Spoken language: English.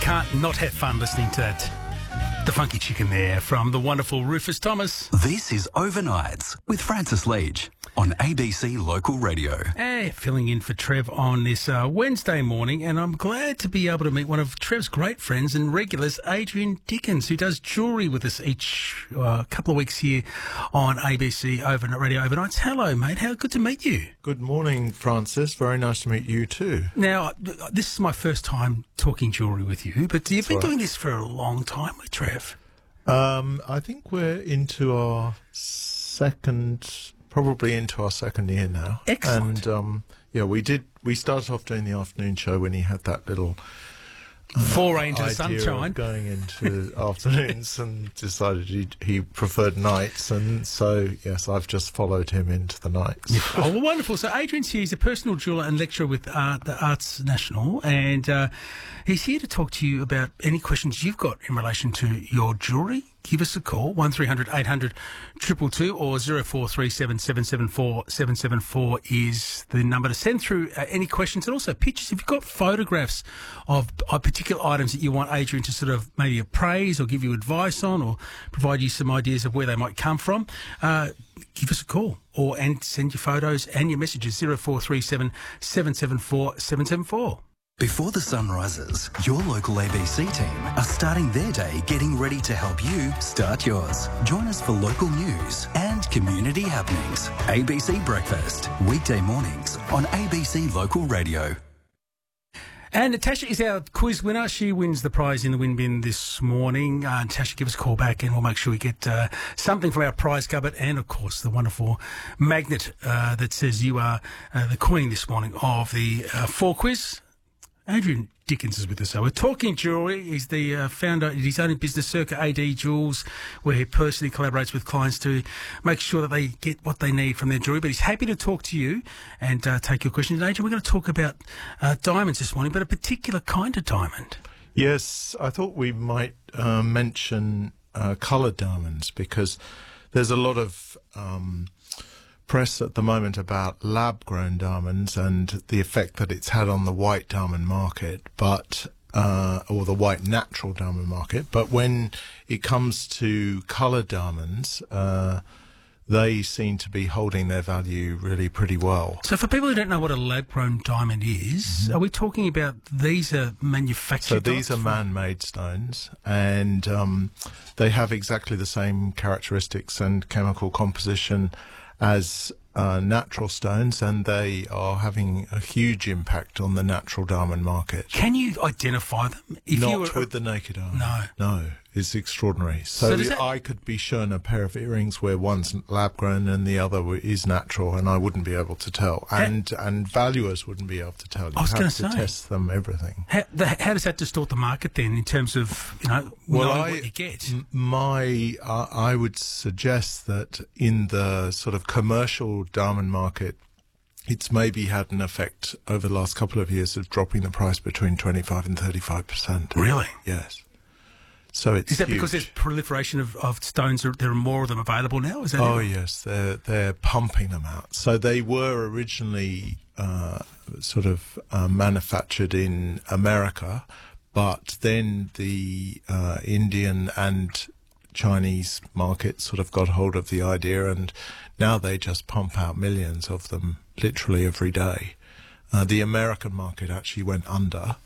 can't not have fun listening to that. The Funky Chicken there from the wonderful Rufus Thomas. This is Overnights with Francis Leach on ABC Local Radio. Hey, filling in for Trev on this Wednesday morning, and I'm glad to be able to meet one of Trev's great friends and regulars, Adrian Dickens, who does jewellery with us each couple of weeks here on ABC Radio Overnights. Hello, mate. How good to meet you. Good morning, Francis. Very nice to meet you too. Now, this is my first time talking jewellery with you, but you've been doing this for a long time with Trev. I think we're into our probably into our second year now. Excellent. And we started off doing the afternoon show when he had that little foray into the idea sunshine, of going into afternoons, and decided he preferred nights, and so yes, I've just followed him into the nights. Oh, well, wonderful. So Adrian's here. He's a personal jeweller and lecturer with the Arts National, and he's here to talk to you about any questions you've got in relation to your jewellery. Give us a call, 1300 800 222 or 0437 774 774 is the number to send through any questions, and also pictures. If you've got photographs of particular items that you want Adrian to sort of maybe appraise or give you advice on, or provide you some ideas of where they might come from, give us a call and send your photos and your messages, 0437 774 774. Before the sun rises, your local ABC team are starting their day getting ready to help you start yours. Join us for local news and community happenings. ABC Breakfast, weekday mornings on ABC Local Radio. And Natasha is our quiz winner. She wins the prize in the win bin this morning. Natasha, give us a call back and we'll make sure we get something from our prize cupboard, and, of course, the wonderful magnet that says you are the queen this morning of the 4 quiz. Adrian Dickens is with us. So we're talking jewellery. He's the founder of his own business, Circa AD Jewels, where he personally collaborates with clients to make sure that they get what they need from their jewellery. But he's happy to talk to you and take your questions. And Adrian, we're going to talk about diamonds this morning, but a particular kind of diamond. Yes, I thought we might mention coloured diamonds, because there's a lot of press at the moment about lab-grown diamonds and the effect that it's had on the white diamond market, but or the white natural diamond market. But when it comes to coloured diamonds, they seem to be holding their value really pretty well. So for people who don't know what a lab-grown diamond is, are we talking about these are manufactured? So these are man-made stones, and they have exactly the same characteristics and chemical composition as natural stones, and they are having a huge impact on the natural diamond market. Can you identify them? Not with the naked eye. No, it's extraordinary. So I could be shown a pair of earrings where one's lab-grown and the other is natural, and I wouldn't be able to tell, and valuers wouldn't be able to tell. You have to test them, everything. How does that distort the market then, in terms of knowing what you get? I would suggest that in the sort of commercial diamond market, it's maybe had an effect over the last couple of years of dropping the price between 25 and 35%. Really? Yes. So it's Is that huge. because there's proliferation of stones? There are more of them available now? Is that it? Yes, they're pumping them out. So they were originally manufactured in America, but then the Indian and Chinese market sort of got hold of the idea, and now they just pump out millions of them literally every day. The American market actually went under,